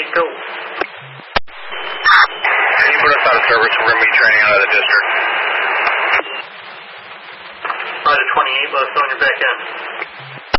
go. Can you put us out of service? We're going to be training out of the district. Roger 28, let us know when you're back in.